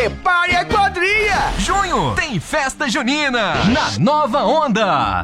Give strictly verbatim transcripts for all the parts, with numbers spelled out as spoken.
Prepare a quadrilha! Junho tem festa junina na Nova Onda.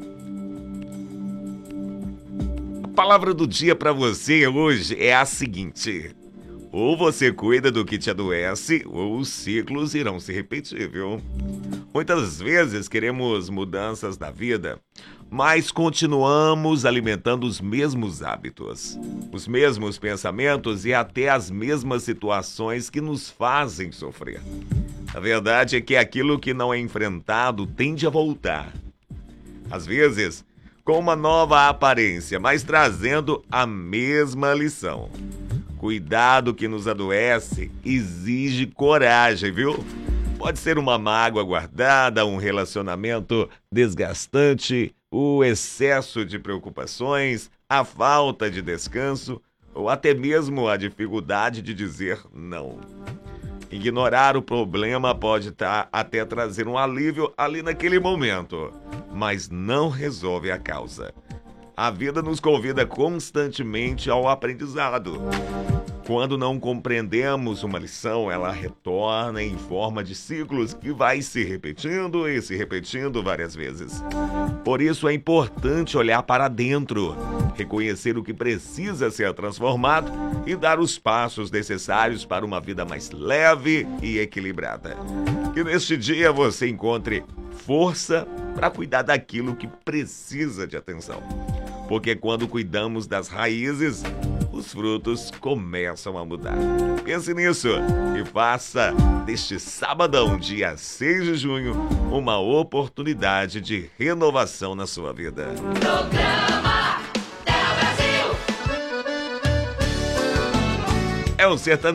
A palavra do dia para você hoje é a seguinte: ou você cuida do que te adoece, ou os ciclos irão se repetir, viu? Muitas vezes queremos mudanças na vida, mas continuamos alimentando os mesmos hábitos, os mesmos pensamentos e até as mesmas situações que nos fazem sofrer. A verdade é que aquilo que não é enfrentado tende a voltar. Às vezes, com uma nova aparência, mas trazendo a mesma lição. Cuidado que nos adoece exige coragem, viu? Pode ser uma mágoa guardada, um relacionamento desgastante, o excesso de preocupações, a falta de descanso ou até mesmo a dificuldade de dizer não. Ignorar o problema pode tá, até trazer um alívio ali naquele momento, mas não resolve a causa. A vida nos convida constantemente ao aprendizado. Quando não compreendemos uma lição, ela retorna em forma de ciclos que vai se repetindo e se repetindo várias vezes. Por isso é importante olhar para dentro, reconhecer o que precisa ser transformado e dar os passos necessários para uma vida mais leve e equilibrada. Que neste dia você encontre força para cuidar daquilo que precisa de atenção. Porque quando cuidamos das raízes, os frutos começam a mudar. Pense nisso e faça deste sabadão, dia seis de junho, uma oportunidade de renovação na sua vida. Programa Del Brasil. É um sertanejo.